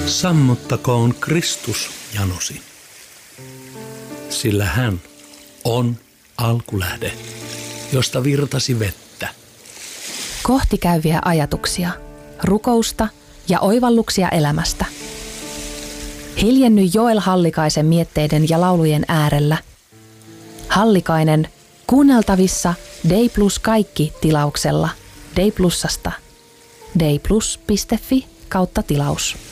Sammuttakoon Kristus janosi, sillä hän on alkulähde, josta virtasi vettä. Kohtikäyviä ajatuksia, rukousta ja oivalluksia elämästä. Hiljenny Joel Hallikaisen mietteiden ja laulujen äärellä. Hallikainen kuunneltavissa Dei Plus kaikki -tilauksella Dei Plusasta. deiplus.fi/tilaus.